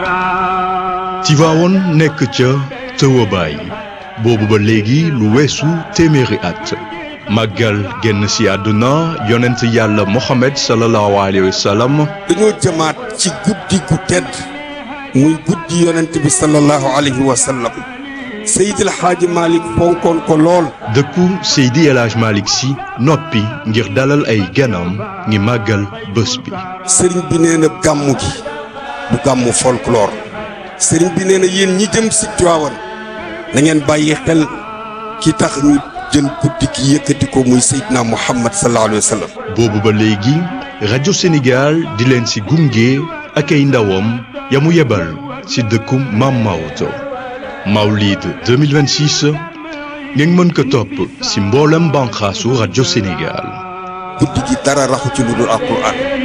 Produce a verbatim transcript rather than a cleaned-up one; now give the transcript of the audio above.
Tivaouane nekk ca tëwabaay boobu ba léegi lu weesu téeméeri at màggal génn ci àdduna yonent yàlla Mohamed sallallahu alayhi wa sallam. dañoo jëmaat ci guddi gu tedd muy guddi yonent bi sallallahu alayhi wa sallam Seydil Hadji Malick fonkoon ko lool. dëkku Seydi El Hadji Malick Sy noppi ngir dalal ay ganam ngi màggal bés bi. sëriñ bi nee na gàmmu gi du gàmmu folklore sëriñ bi nee na yéen ñi jëm si Tiwaawan na ngeen bàyyi xel ki tax ñu jël guddi ki yëkkati ko muy Seydina Muhammad sallallahu alayhi wa sallam. boobu ba léegi rajo Sénégal di leen ci gunge ak ay ndawam ya mu yebal ci dëkku Maam Maodo. Mawlid deux mille vingt-six ngeen mën ko topp ci mboolem banqaasu rajo Sénégal. guddi gi dara raxu ci lu dul Alxuraan.